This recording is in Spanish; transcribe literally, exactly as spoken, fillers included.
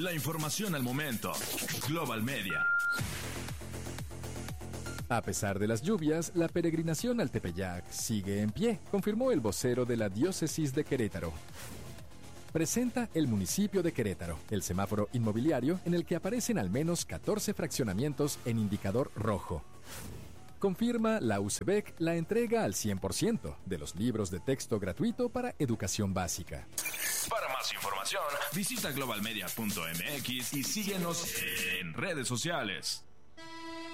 La información al momento. Global Media. A pesar de las lluvias, la peregrinación al Tepeyac sigue en pie, confirmó el vocero de la diócesis de Querétaro. Presenta el municipio de Querétaro, el semáforo inmobiliario en el que aparecen al menos catorce fraccionamientos en indicador rojo. Confirma la U C B E C la entrega al cien por ciento de los libros de texto gratuito para educación básica. Para más información, visita global media punto m x y síguenos en redes sociales.